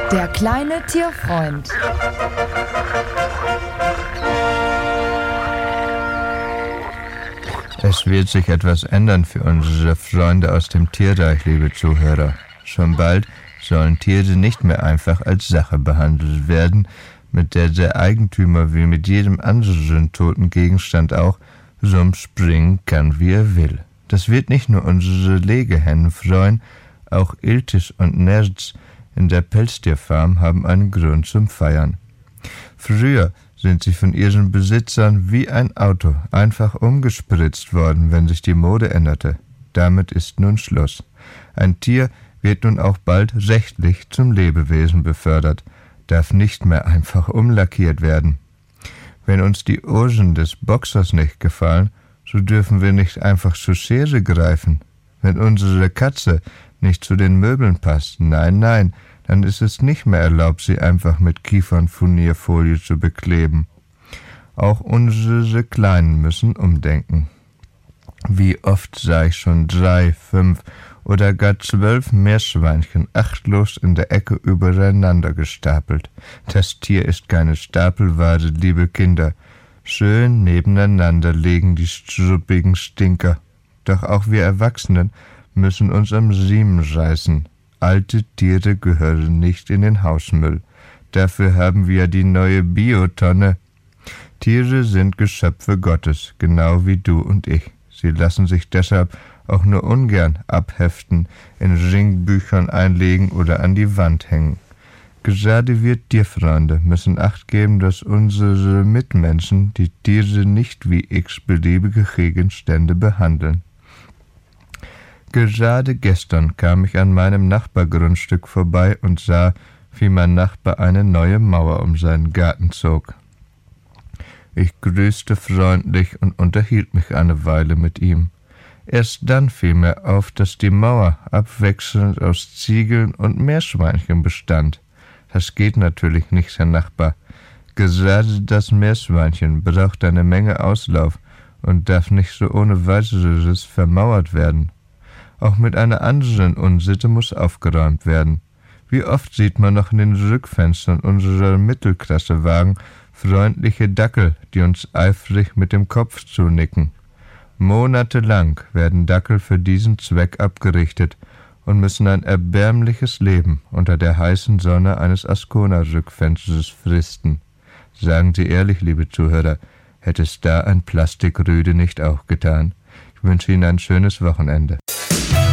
Der kleine Tierfreund. Es wird sich etwas ändern für unsere Freunde aus dem Tierreich, liebe Zuhörer. Schon bald sollen Tiere nicht mehr einfach als Sache behandelt werden, mit der der Eigentümer wie mit jedem anderen toten Gegenstand auch so umspringen kann, wie er will. Das wird nicht nur unsere Legehennen freuen, auch Iltis und Nerz in der Pelztierfarm haben einen Grund zum Feiern. Früher sind sie von ihren Besitzern wie ein Auto einfach umgespritzt worden, wenn sich die Mode änderte. Damit ist nun Schluss. Ein Tier wird nun auch bald rechtlich zum Lebewesen befördert, darf nicht mehr einfach umlackiert werden. Wenn uns die Ohren des Boxers nicht gefallen, so dürfen wir nicht einfach zur Schere greifen. Wenn unsere Katze nicht zu den Möbeln passt, nein, dann ist es nicht mehr erlaubt, sie einfach mit Kiefernfurnierfolie zu bekleben. Auch unsere Kleinen müssen umdenken. Wie oft sah ich schon 3, 5 oder gar 12 Meerschweinchen achtlos in der Ecke übereinander gestapelt. Das Tier ist keine Stapelware, liebe Kinder. Schön nebeneinander liegen die struppigen Stinker. Doch auch wir Erwachsenen müssen uns am Riemen reißen. Alte Tiere gehören nicht in den Hausmüll. Dafür haben wir die neue Biotonne. Tiere sind Geschöpfe Gottes, genau wie du und ich. Sie lassen sich deshalb auch nur ungern abheften, in Ringbüchern einlegen oder an die Wand hängen. Gerade wir Tierfreunde müssen Acht geben, dass unsere Mitmenschen die Tiere nicht wie x-beliebige Gegenstände behandeln. Gerade gestern kam ich an meinem Nachbargrundstück vorbei und sah, wie mein Nachbar eine neue Mauer um seinen Garten zog. Ich grüßte freundlich und unterhielt mich eine Weile mit ihm. Erst dann fiel mir auf, dass die Mauer abwechselnd aus Ziegeln und Meerschweinchen bestand. Das geht natürlich nicht, Herr Nachbar. Gerade das Meerschweinchen braucht eine Menge Auslauf und darf nicht so ohne weiteres vermauert werden. Auch mit einer anderen Unsitte muss aufgeräumt werden. Wie oft sieht man noch in den Rückfenstern unserer Mittelklassewagen freundliche Dackel, die uns eifrig mit dem Kopf zunicken. Monatelang werden Dackel für diesen Zweck abgerichtet und müssen ein erbärmliches Leben unter der heißen Sonne eines Ascona-Rückfensters fristen. Sagen Sie ehrlich, liebe Zuhörer, hätte es da ein Plastikrüde nicht auch getan? Ich wünsche Ihnen ein schönes Wochenende.